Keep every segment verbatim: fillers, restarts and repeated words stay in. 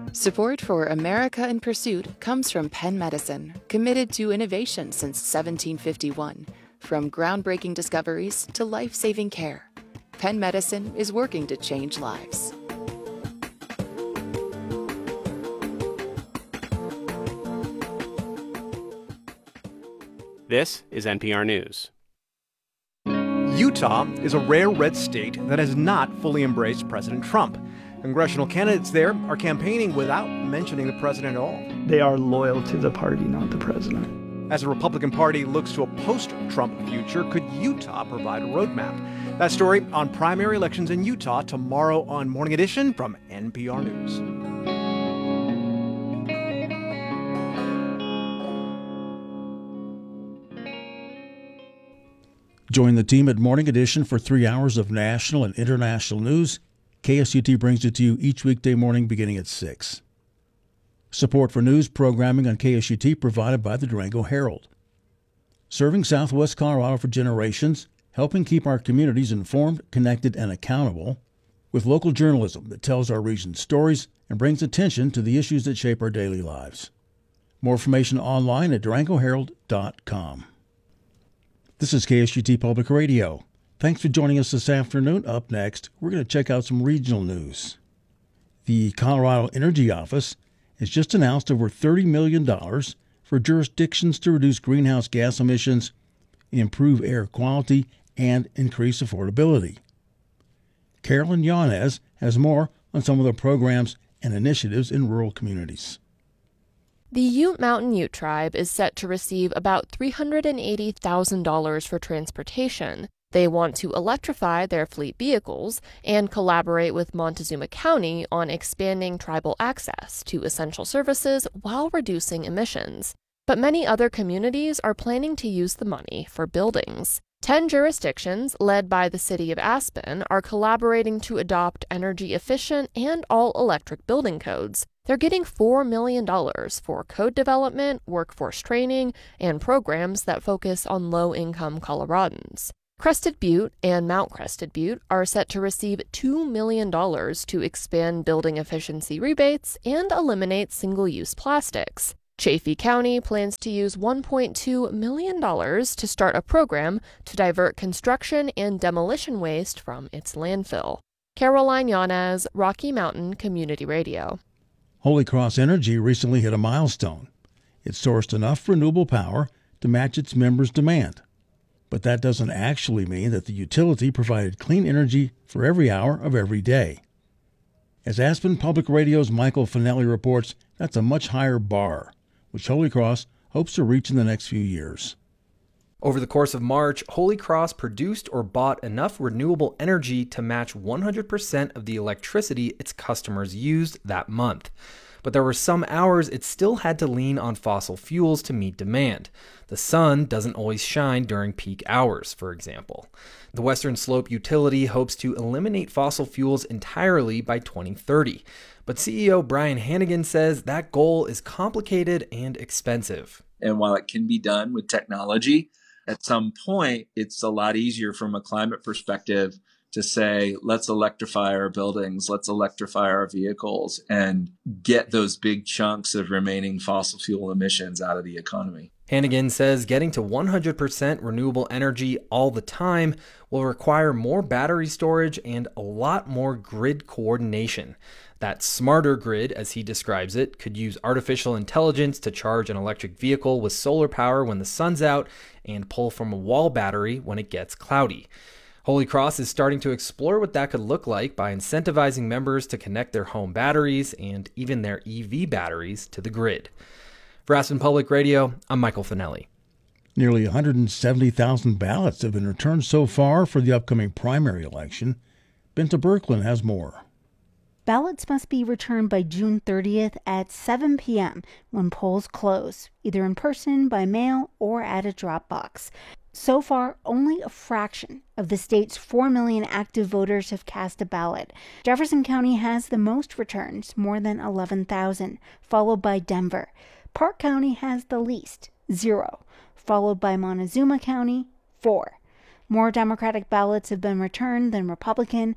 Support for America in Pursuit comes from Penn Medicine, committed to innovation since seventeen fifty-one. From groundbreaking discoveries to life-saving care, Penn Medicine is working to change lives. This is N P R News. Utah is a rare red state that has not fully embraced President Trump. Congressional candidates there are campaigning without mentioning the president at all. They are loyal to the party, not the president. As the Republican Party looks to a post-Trump future, could Utah provide a roadmap? That story on primary elections in Utah tomorrow on Morning Edition from N P R News. Join the team at Morning Edition for three hours of national and international news. K S U T brings it to you each weekday morning beginning at six. Support for news programming on K S U T provided by the Durango Herald. Serving Southwest Colorado for generations, helping keep our communities informed, connected, and accountable with local journalism that tells our region's stories and brings attention to the issues that shape our daily lives. More information online at durango herald dot com. This is K S U T Public Radio. Thanks for joining us this afternoon. Up next, we're going to check out some regional news. The Colorado Energy Office has just announced over thirty million dollars for jurisdictions to reduce greenhouse gas emissions, improve air quality, and increase affordability. Carolyn Yanez has more on some of the programs and initiatives in rural communities. The Ute Mountain Ute Tribe is set to receive about three hundred eighty thousand dollars for transportation. They want to electrify their fleet vehicles and collaborate with Montezuma County on expanding tribal access to essential services while reducing emissions. But many other communities are planning to use the money for buildings. Ten jurisdictions, led by the city of Aspen, are collaborating to adopt energy-efficient and all-electric building codes. They're getting four million dollars for code development, workforce training, and programs that focus on low-income Coloradans. Crested Butte and Mount Crested Butte are set to receive two million dollars to expand building efficiency rebates and eliminate single-use plastics. Chaffee County plans to use one point two million dollars to start a program to divert construction and demolition waste from its landfill. Caroline Yanez, Rocky Mountain Community Radio. Holy Cross Energy recently hit a milestone. It sourced enough renewable power to match its members' demand. But that doesn't actually mean that the utility provided clean energy for every hour of every day. As Aspen Public Radio's Michael Finelli reports, that's a much higher bar, which Holy Cross hopes to reach in the next few years. Over the course of March, Holy Cross produced or bought enough renewable energy to match one hundred percent of the electricity its customers used that month. But there were some hours it still had to lean on fossil fuels to meet demand. The sun doesn't always shine during peak hours, for example. The Western Slope utility hopes to eliminate fossil fuels entirely by twenty thirty. But C E O Brian Hannigan says that goal is complicated and expensive. And while it can be done with technology, at some point, it's a lot easier from a climate perspective to say, let's electrify our buildings, let's electrify our vehicles, and get those big chunks of remaining fossil fuel emissions out of the economy. Hannigan says getting to one hundred percent renewable energy all the time will require more battery storage and a lot more grid coordination. That smarter grid, as he describes it, could use artificial intelligence to charge an electric vehicle with solar power when the sun's out and pull from a wall battery when it gets cloudy. Holy Cross is starting to explore what that could look like by incentivizing members to connect their home batteries and even their E V batteries to the grid. For Aspen Public Radio, I'm Michael Finelli. Nearly one hundred seventy thousand ballots have been returned so far for the upcoming primary election. Benta Berkland has more. Ballots must be returned by June thirtieth at seven p.m. when polls close, either in person, by mail, or at a drop box. So far, only a fraction of the state's four million active voters have cast a ballot. Jefferson County has the most returns, more than eleven thousand, followed by Denver. Park County has the least, zero, followed by Montezuma County, four. More Democratic ballots have been returned than Republican,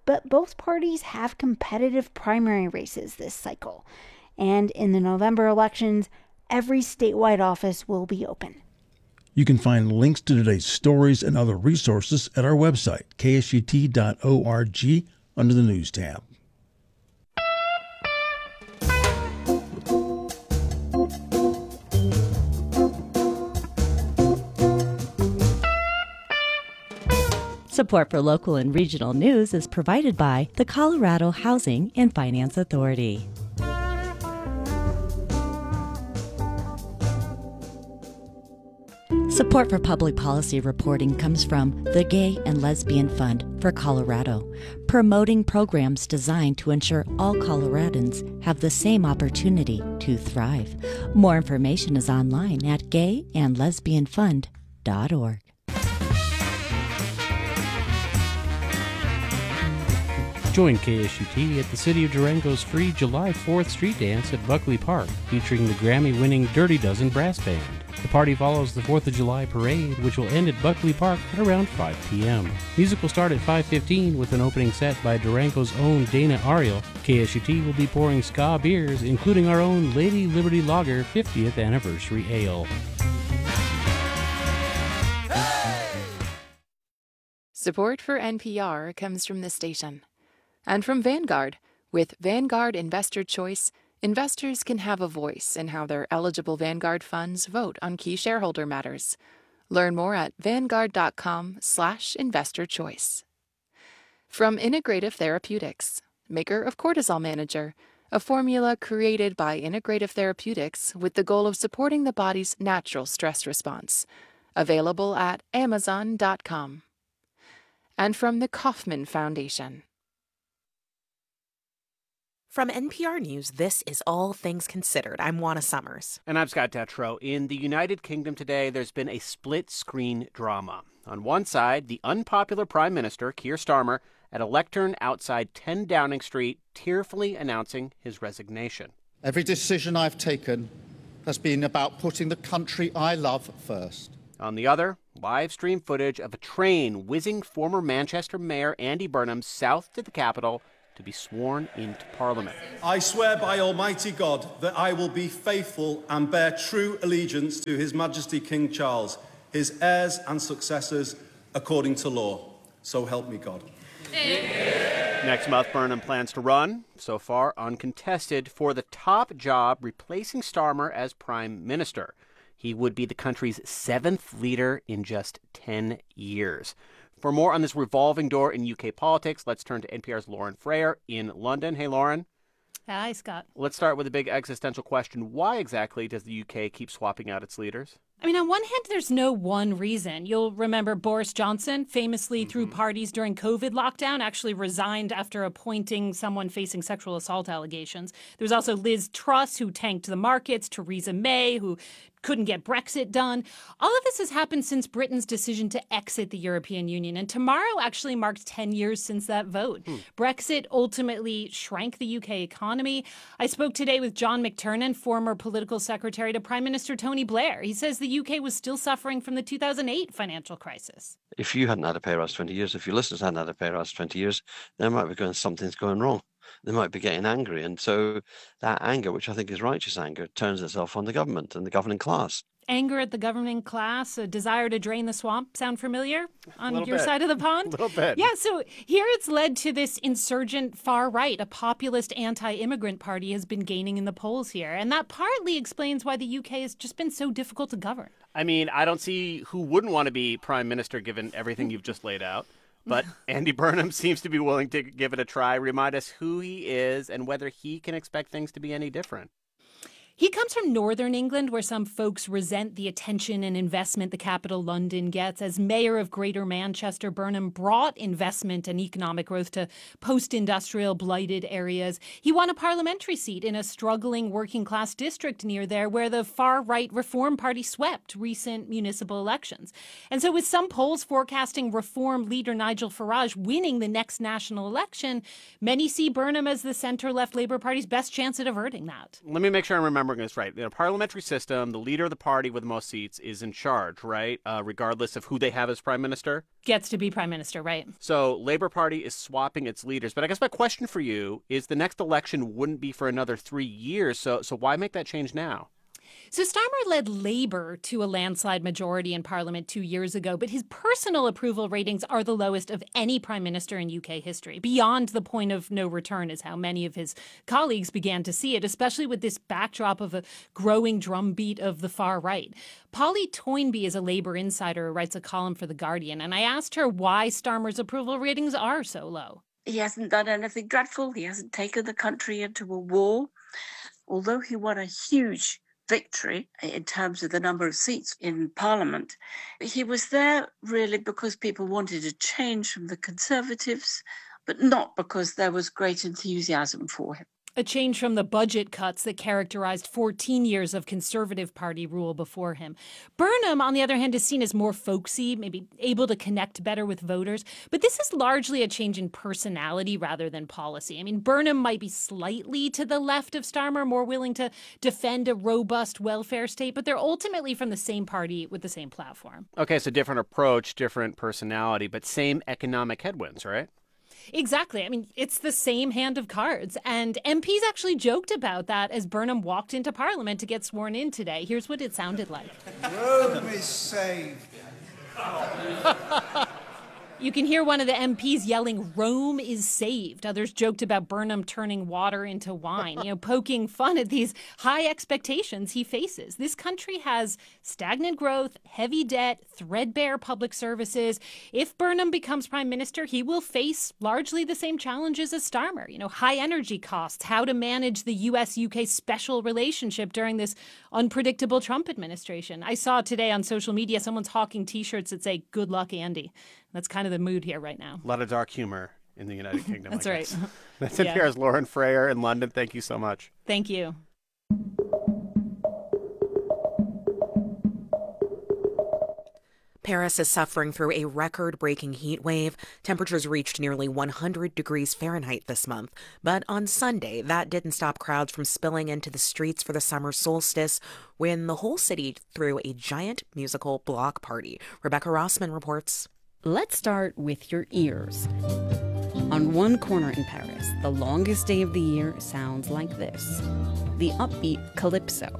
but both parties have competitive primary races this cycle. And in the November elections, every statewide office will be open. You can find links to today's stories and other resources at our website, K S U T dot org, under the News tab. Support for local and regional news is provided by the Colorado Housing and Finance Authority. Support for public policy reporting comes from the Gay and Lesbian Fund for Colorado, promoting programs designed to ensure all Coloradans have the same opportunity to thrive. More information is online at gay and lesbian fund dot org. Join K S U T at the City of Durango's free July fourth street dance at Buckley Park, featuring the Grammy-winning Dirty Dozen Brass Band. The party follows the fourth of July parade, which will end at Buckley Park at around five p.m. Music will start at five fifteen with an opening set by Durango's own Dana Ariel. K S U T will be pouring ska beers, including our own Lady Liberty Lager fiftieth Anniversary Ale. Support for N P R comes from this station. And from Vanguard. With Vanguard Investor Choice, investors can have a voice in how their eligible Vanguard funds vote on key shareholder matters. Learn more at vanguard.com slash investor choice. From Integrative Therapeutics, maker of Cortisol Manager, a formula created by Integrative Therapeutics with the goal of supporting the body's natural stress response. Available at amazon dot com. And from the Kauffman Foundation. From N P R News, this is All Things Considered. I'm Juana Summers. And I'm Scott Detrow. In the United Kingdom today, there's been a split-screen drama. On one side, the unpopular Prime Minister, Keir Starmer, at a lectern outside ten Downing Street, tearfully announcing his resignation. Every decision I've taken has been about putting the country I love first. On the other, live stream footage of a train whizzing former Manchester Mayor Andy Burnham south to the capital to be sworn into Parliament. I swear by Almighty God that I will be faithful and bear true allegiance to His Majesty King Charles, his heirs and successors, according to law. So help me God. Next month, Burnham plans to run, so far uncontested, for the top job replacing Starmer as Prime Minister. He would be the country's seventh leader in just ten years. For more on this revolving door in U K politics, let's turn to N P R's Lauren Frayer in London. Hey, Lauren. Hi, Scott. Let's start with a big existential question. Why exactly does the U K keep swapping out its leaders? I mean, on one hand, there's no one reason. You'll remember Boris Johnson famously mm-hmm. threw parties during COVID lockdown, actually resigned after appointing someone facing sexual assault allegations. There was also Liz Truss, who tanked the markets, Theresa May, who couldn't get Brexit done. All of this has happened since Britain's decision to exit the European Union. And tomorrow actually marks ten years since that vote. Hmm. Brexit ultimately shrank the U K economy. I spoke today with John McTernan, former political secretary to Prime Minister Tony Blair. He says the U K was still suffering from the two thousand eight financial crisis. If you hadn't had a pay rise twenty years, if your listeners hadn't had a pay rise twenty years, they might be going, something's going wrong. They might be getting angry. And so that anger, which I think is righteous anger, turns itself on the government and the governing class. Anger at the governing class, a desire to drain the swamp. Sound familiar on your bit. side of the pond? A little bit. Yeah, so here it's led to this insurgent far right. A populist anti-immigrant party has been gaining in the polls here. And that partly explains why the U K has just been so difficult to govern. I mean, I don't see who wouldn't want to be prime minister given everything you've just laid out. But Andy Burnham seems to be willing to give it a try. Remind us who he is and whether he can expect things to be any different. He comes from northern England, where some folks resent the attention and investment the capital London gets. As mayor of Greater Manchester, Burnham brought investment and economic growth to post-industrial blighted areas. He won a parliamentary seat in a struggling working-class district near there where the far-right Reform Party swept recent municipal elections. And so with some polls forecasting Reform leader Nigel Farage winning the next national election, many see Burnham as the centre-left Labour Party's best chance at averting that. Let me make sure I remember remembering this right, in a parliamentary system, the leader of the party with the most seats is in charge, right? Uh, regardless of who they have as prime minister? Gets to be prime minister, right? So Labour Party is swapping its leaders. But I guess my question for you is the next election wouldn't be for another three years. So, so why make that change now? So Starmer led Labour to a landslide majority in Parliament two years ago, but his personal approval ratings are the lowest of any prime minister in U K history. Beyond the point of no return is how many of his colleagues began to see it, especially with this backdrop of a growing drumbeat of the far right. Polly Toynbee is a Labour insider who writes a column for The Guardian, and I asked her why Starmer's approval ratings are so low. He hasn't done anything dreadful. He hasn't taken the country into a war. Although he won a huge victory in terms of the number of seats in Parliament, he was there really because people wanted a change from the Conservatives, but not because there was great enthusiasm for him. A change from the budget cuts that characterized fourteen years of Conservative Party rule before him. Burnham, on the other hand, is seen as more folksy, maybe able to connect better with voters. But this is largely a change in personality rather than policy. I mean, Burnham might be slightly to the left of Starmer, more willing to defend a robust welfare state, but they're ultimately from the same party with the same platform. Okay, so different approach, different personality, but same economic headwinds, right? Exactly. I mean, it's the same hand of cards. And M Ps actually joked about that as Burnham walked into Parliament to get sworn in today. Here's what it sounded like. Rome is saved. You can hear one of the M Ps yelling, "Rome is saved." Others joked about Burnham turning water into wine, you know, poking fun at these high expectations he faces. This country has stagnant growth, heavy debt, threadbare public services. If Burnham becomes prime minister, he will face largely the same challenges as Starmer. You know, high energy costs, how to manage the U S U K special relationship during this unpredictable Trump administration. I saw today on social media someone's hawking T-shirts that say, "Good luck, Andy." That's kind of the mood here right now. A lot of dark humor in the United Kingdom. That's right. That's N P R's yeah. Lauren Frayer in London. Thank you so much. Thank you. Paris is suffering through a record-breaking heat wave. Temperatures reached nearly one hundred degrees Fahrenheit this month. But on Sunday, that didn't stop crowds from spilling into the streets for the summer solstice when the whole city threw a giant musical block party. Rebecca Rossman reports. Let's start with your ears. On one corner in Paris, the longest day of the year sounds like this. The upbeat Calypso.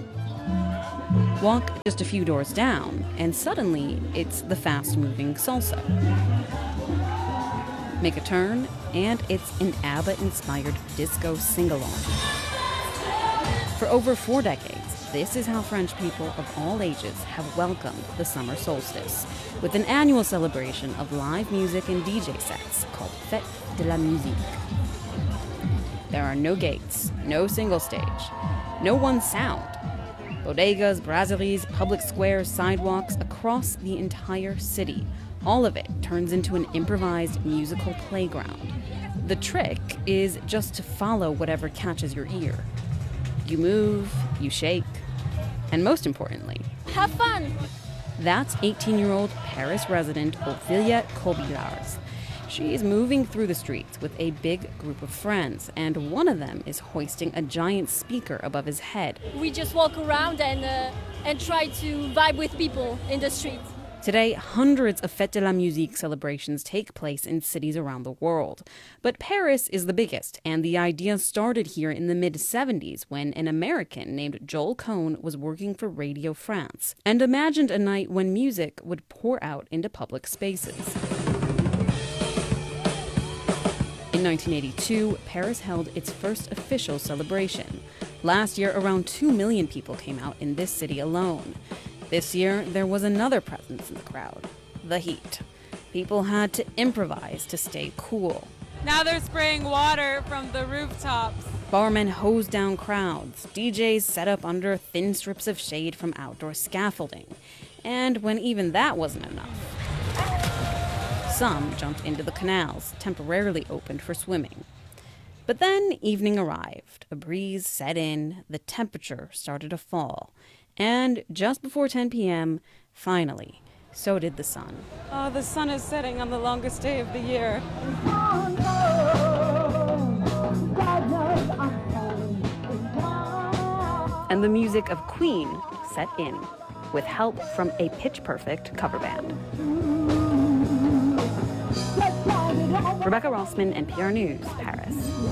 Walk just a few doors down, and suddenly it's the fast-moving Salsa. Make a turn, and it's an ABBA-inspired disco sing-along. For over four decades, this is how French people of all ages have welcomed the summer solstice, with an annual celebration of live music and D J sets called Fête de la Musique. There are no gates, no single stage, no one sound. Bodegas, brasseries, public squares, sidewalks across the entire city. All of it turns into an improvised musical playground. The trick is just to follow whatever catches your ear. You move, you shake, and most importantly, have fun! That's eighteen-year-old Paris resident Ophelia Corbillard. She's moving through the streets with a big group of friends, and one of them is hoisting a giant speaker above his head. We just walk around and, uh, and try to vibe with people in the streets. Today, hundreds of Fête de la Musique celebrations take place in cities around the world. But Paris is the biggest, and the idea started here in the mid seventies when an American named Joel Cohn was working for Radio France and imagined a night when music would pour out into public spaces. In nineteen eighty-two, Paris held its first official celebration. Last year, around two million people came out in this city alone. This year, there was another presence in the crowd, the heat. People had to improvise to stay cool. Now they're spraying water from the rooftops. Barmen hosed down crowds. D Js set up under thin strips of shade from outdoor scaffolding. And when even that wasn't enough, some jumped into the canals, temporarily opened for swimming. But then evening arrived. A breeze set in. The temperature started to fall. And just before ten p.m., finally, so did the sun. Oh, the sun is setting on the longest day of the year. and the music of Queen set in, with help from a pitch-perfect cover band. Rebecca Rossman, N P R News, Paris.